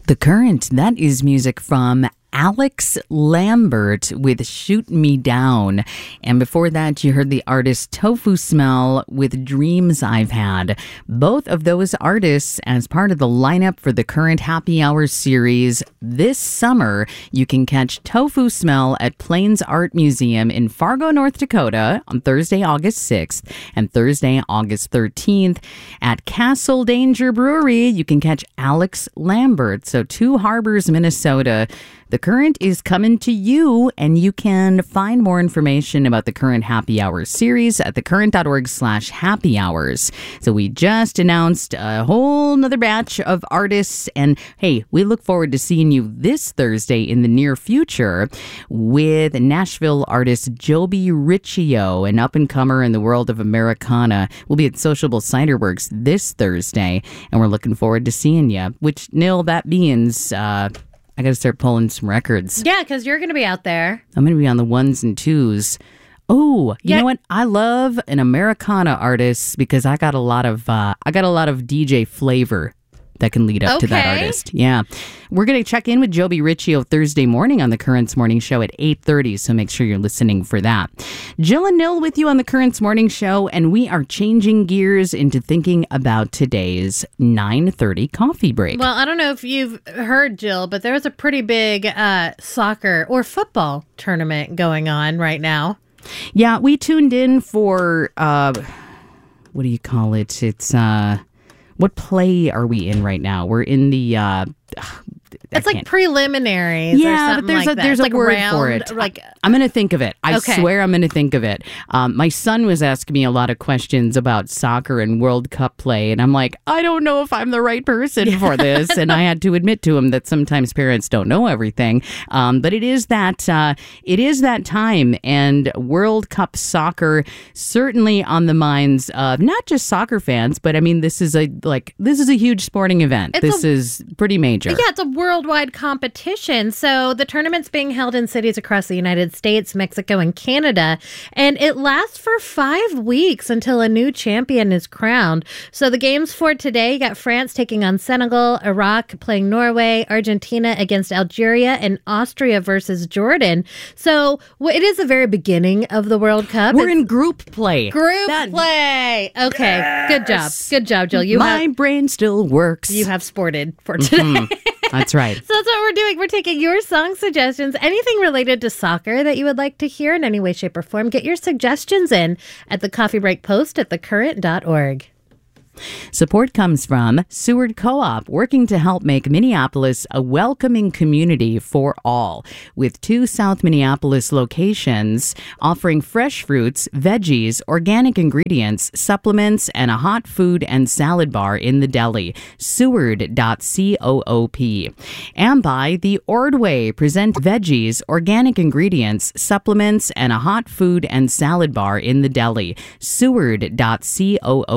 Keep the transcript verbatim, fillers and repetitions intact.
The Current, that is music from Alex Lambert with Shoot Me Down. And before that, you heard the artist Tofu Smell with Dreams I've Had. Both of those artists as part of the lineup for the Current Happy Hour series. This summer, you can catch Tofu Smell at Plains Art Museum in Fargo, North Dakota on Thursday, August sixth and Thursday, August thirteenth. At Castle Danger Brewery, you can catch Alex Lambert. So Two Harbors, Minnesota. The Current is coming to you, and you can find more information about the Current Happy Hours series at thecurrent.org slash happy hours. So we just announced a whole nother batch of artists, and hey, we look forward to seeing you this Thursday in the near future with Nashville artist Joby Riccio, an up-and-comer in the world of Americana. We'll be at Sociable Ciderworks this Thursday, and we're looking forward to seeing you, which, Nil, that means... Uh, I got to start pulling some records. Yeah, because you're going to be out there. I'm going to be on the ones and twos. Oh, you yeah. know what? I love an Americana artist because I got a lot of uh, I got a lot of D J flavor that can lead up okay. to that artist. Yeah. We're going to check in with Joby Riccio Thursday morning on the Currents Morning Show at eight thirty, so make sure you're listening for that. Jill and Nil with you on the Currents Morning Show, and we are changing gears into thinking about today's nine thirty coffee break. Well, I don't know if you've heard, Jill, but there's a pretty big uh, soccer or football tournament going on right now. Yeah, we tuned in for, uh, what do you call it? It's, uh... What play are we in right now? We're in the... Uh, it's like preliminaries yeah, or something but there's like a, that. There's it's a like word round, for it. Like, I'm going to think of it. I okay. swear I'm going to think of it. Um, my son was asking me a lot of questions about soccer and World Cup play, and I'm like, I don't know if I'm the right person for this. And I had to admit to him that sometimes parents don't know everything. Um, but it is that uh, it is that time, and World Cup soccer certainly on the minds of not just soccer fans, but I mean, this is a like this is a huge sporting event. It's this a, is pretty major. Yeah, it's a worldwide competition. So the tournament's being held in cities across the United States, Mexico, and Canada, and it lasts for five weeks until a new champion is crowned. So the games for today, you got France taking on Senegal, Iraq playing Norway, Argentina against Algeria, and Austria versus Jordan. So well, it is the very beginning of the World Cup. We're it's in group play. Group that, play. Okay, yes. Good job. Good job, Jill. You My have, brain still works. You have sported for today. Mm-hmm. That's right. So that's what we're doing. We're taking your song suggestions, anything related to soccer that you would like to hear in any way, shape, or form. Get your suggestions in at the Coffee Break Post at the current dot org. Support comes from Seward Co-op, working to help make Minneapolis a welcoming community for all, with two South Minneapolis locations offering fresh fruits, veggies, organic ingredients, supplements, and a hot food and salad bar in the deli. Seward dot coop. And by The Ordway, present veggies, organic ingredients, supplements, and a hot food and salad bar in the deli. Seward dot coop.